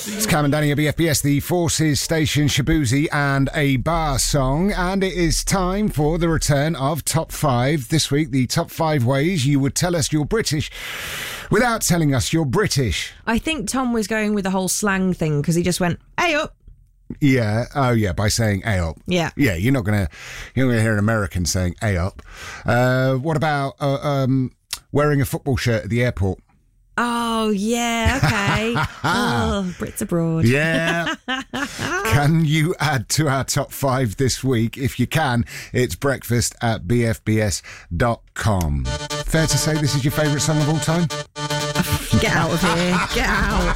It's Cam and Danny at BFBS, the Forces Station, Shabuzi and a bar song. And it is time for the return of Top 5. This week, the top 5 ways you would tell us you're British without telling us you're British. I think Tom was going with the whole slang thing because he just went, "Hey up." Yeah. Oh, yeah. By saying "ay up." Yeah. Yeah. You're not gonna hear an American saying "ay up." What about wearing a football shirt at the airport? Oh, yeah, okay. Oh, Brits abroad. Yeah. Can you add to our top 5 this week? If you can, it's breakfast@bfbs.com. Fair to say this is your favourite song of all time? Get out of here. Get out.